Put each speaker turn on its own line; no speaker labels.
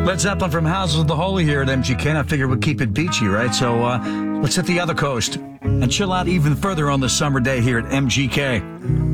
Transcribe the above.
Led Zeppelin from Houses of the Holy here at MGK, and I figured we'd keep it beachy, right? So let's hit the other coast and chill out even further on the summer day here at MGK.